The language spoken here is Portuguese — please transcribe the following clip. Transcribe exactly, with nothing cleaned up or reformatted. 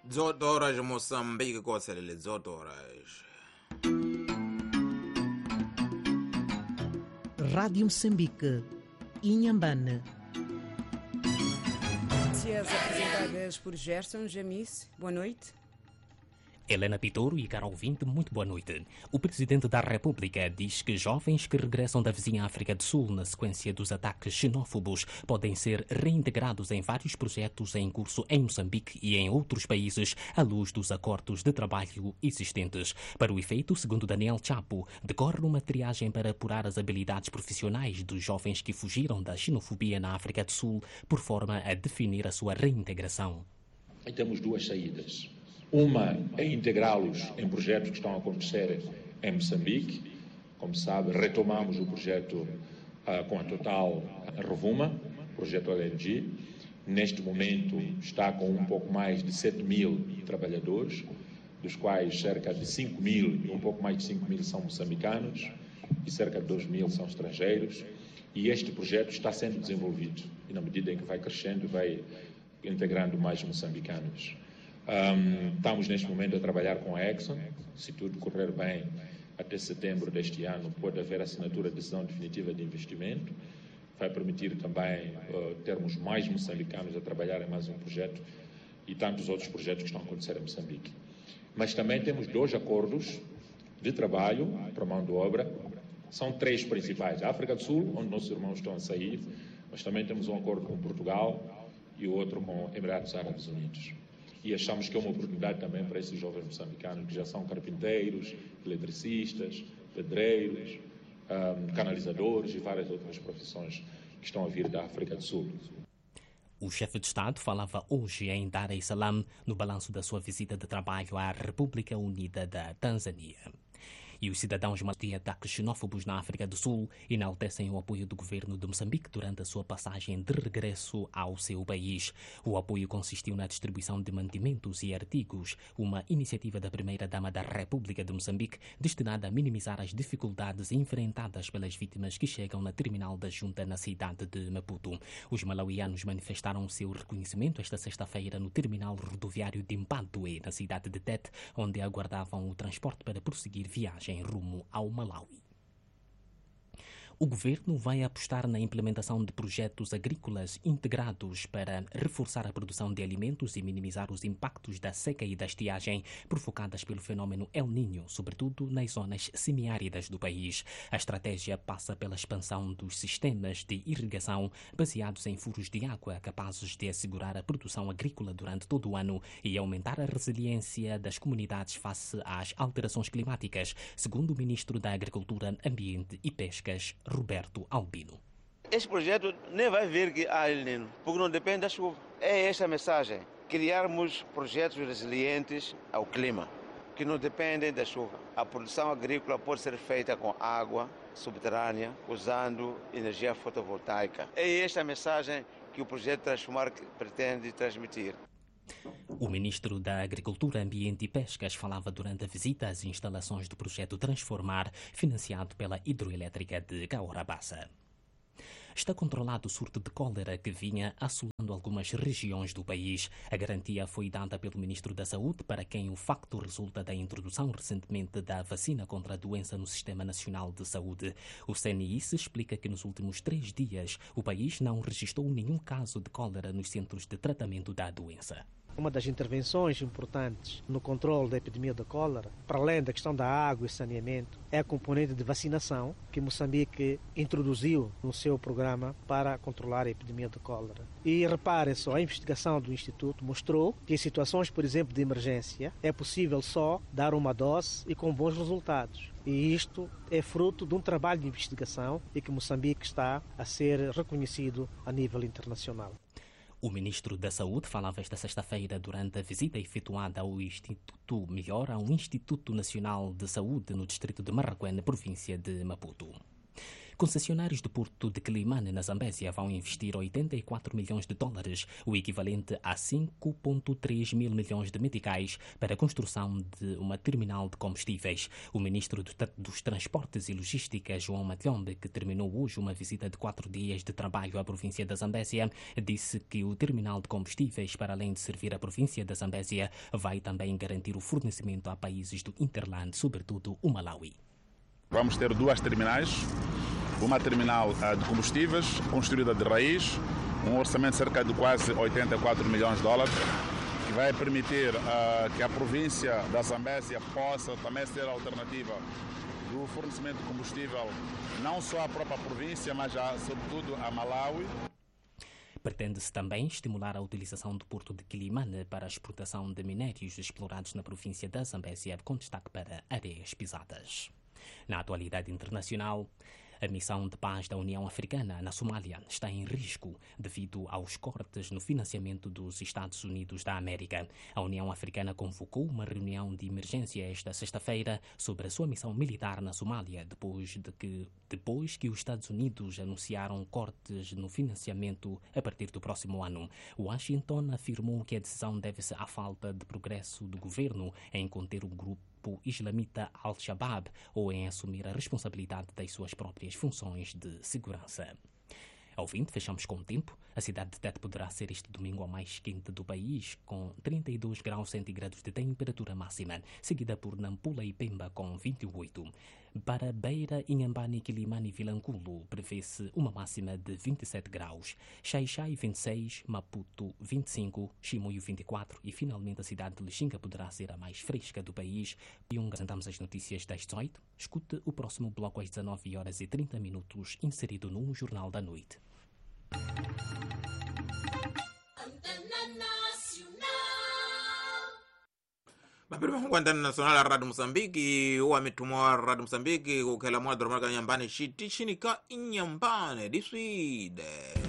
dezoito horas Moçambique, Conselho, dezoito horas. Rádio Moçambique, Inhambane. Notícias apresentadas por Gerson Jamis. Boa noite. Helena Pitoro e caro ouvinte, muito boa noite. O Presidente da República diz que jovens que regressam da vizinha África do Sul na sequência dos ataques xenófobos podem ser reintegrados em vários projetos em curso em Moçambique e em outros países à luz dos acordos de trabalho existentes. Para o efeito, segundo Daniel Chapo, decorre uma triagem para apurar as habilidades profissionais dos jovens que fugiram da xenofobia na África do Sul, por forma a definir a sua reintegração. E temos duas saídas. Uma é integrá-los em projetos que estão a acontecer em Moçambique. Como sabe, retomamos o projeto uh, com a Total Rovuma, projeto L N G. Neste momento está com um pouco mais de sete mil trabalhadores, dos quais cerca de cinco mil, um pouco mais de cinco mil são moçambicanos e cerca de dois mil são estrangeiros. E este projeto está sendo desenvolvido e, na medida em que vai crescendo, vai integrando mais moçambicanos. Um, estamos neste momento a trabalhar com a Exxon. Se tudo correr bem, até setembro deste ano pode haver assinatura de decisão definitiva de investimento. Vai permitir também uh, termos mais moçambicanos a trabalhar em mais um projeto e tantos outros projetos que estão a acontecer em Moçambique. Mas também temos dois acordos de trabalho para mão de obra. São três principais. A África do Sul, onde nossos irmãos estão a sair, mas também temos um acordo com Portugal e o outro com Emirados Árabes Unidos. E achamos que é uma oportunidade também para esses jovens moçambicanos que já são carpinteiros, eletricistas, pedreiros, um, canalizadores e várias outras profissões que estão a vir da África do Sul. O chefe de Estado falava hoje em Dar es Salaam no balanço da sua visita de trabalho à República Unida da Tanzânia. E os cidadãos de ataques xenófobos na África do Sul enaltecem o apoio do governo de Moçambique durante a sua passagem de regresso ao seu país. O apoio consistiu na distribuição de mantimentos e artigos, uma iniciativa da primeira-dama da República de Moçambique destinada a minimizar as dificuldades enfrentadas pelas vítimas que chegam na terminal da junta na cidade de Maputo. Os malauianos manifestaram o seu reconhecimento esta sexta-feira no terminal rodoviário de Mpadue, na cidade de Tete, onde aguardavam o transporte para prosseguir viagem em rumo ao Malawi. O governo vai apostar na implementação de projetos agrícolas integrados para reforçar a produção de alimentos e minimizar os impactos da seca e da estiagem provocadas pelo fenômeno El Niño, sobretudo nas zonas semiáridas do país. A estratégia passa pela expansão dos sistemas de irrigação baseados em furos de água capazes de assegurar a produção agrícola durante todo o ano e aumentar a resiliência das comunidades face às alterações climáticas, segundo o ministro da Agricultura, Ambiente e Pescas, Roberto Albino. Este projeto nem vai vir que há El Niño, porque não depende da chuva. É esta a mensagem, criarmos projetos resilientes ao clima, que não dependem da chuva. A produção agrícola pode ser feita com água subterrânea, usando energia fotovoltaica. É esta a mensagem que o projeto Transformar pretende transmitir. O ministro da Agricultura, Ambiente e Pescas falava durante a visita às instalações do projeto Transformar, financiado pela hidroelétrica de Caorabassa. Está controlado o surto de cólera que vinha assolando algumas regiões do país. A garantia foi dada pelo Ministro da Saúde, para quem o facto resulta da introdução recentemente da vacina contra a doença no Sistema Nacional de Saúde. O C N I S explica que nos últimos três dias o país não registrou nenhum caso de cólera nos centros de tratamento da doença. Uma das intervenções importantes no controle da epidemia da cólera, para além da questão da água e saneamento, é a componente de vacinação que Moçambique introduziu no seu programa para controlar a epidemia da cólera. E repare só, a investigação do Instituto mostrou que em situações, por exemplo, de emergência, é possível só dar uma dose e com bons resultados. E isto é fruto de um trabalho de investigação e que Moçambique está a ser reconhecido a nível internacional. O ministro da Saúde falava esta sexta-feira durante a visita efetuada ao Instituto, melhor, ao Instituto Nacional de Saúde no distrito de Marraquém, na província de Maputo. Concessionários do Porto de Quelimane, na Zambésia, vão investir oitenta e quatro milhões de dólares, o equivalente a cinco vírgula três mil milhões de meticais, para a construção de uma terminal de combustíveis. O ministro dos Transportes e Logística, João Matlhombe, que terminou hoje uma visita de quatro dias de trabalho à província da Zambésia, disse que o terminal de combustíveis, para além de servir a província da Zambésia, vai também garantir o fornecimento a países do Interland, sobretudo o Malawi. Vamos ter duas terminais, uma terminal uh, de combustíveis construída de raiz, um orçamento de cerca de quase oitenta e quatro milhões de dólares, que vai permitir uh, que a província da Zambésia possa também ser alternativa do fornecimento de combustível, não só à própria província, mas já, sobretudo a Malawi. Pretende-se também estimular a utilização do Porto de Quelimane para a exportação de minérios explorados na província da Zambésia, com destaque para areias pisadas. Na atualidade internacional, a missão de paz da União Africana na Somália está em risco devido aos cortes no financiamento dos Estados Unidos da América. A União Africana convocou uma reunião de emergência esta sexta-feira sobre a sua missão militar na Somália, depois, de que, depois que os Estados Unidos anunciaram cortes no financiamento a partir do próximo ano. Washington afirmou que a decisão deve-se à falta de progresso do governo em conter o grupo islamita Al-Shabaab ou em assumir a responsabilidade das suas próprias funções de segurança. Ao fim, fechamos com o tempo. A cidade de Tete poderá ser este domingo a mais quente do país, com trinta e dois graus centígrados de temperatura máxima, seguida por Nampula e Pemba com vinte e oito. Para Beira, Inhambane, Quelimane e Vilanculo, prevê-se uma máxima de vinte e sete graus. Xai-Xai, vinte e seis, Maputo, vinte e cinco, Chimoio, vinte e quatro e, finalmente, a cidade de Lixinga poderá ser a mais fresca do país. E um, apresentamos as notícias das dezoito. Escute o próximo bloco às dezanove horas e trinta minutos, inserido no Jornal da Noite. Mapema kwa ndani nasional ya Radio Mozambique huwa ametumwa Radio Mozambique ukela mwa drama nyambani shiti chini ka inyambane diswide.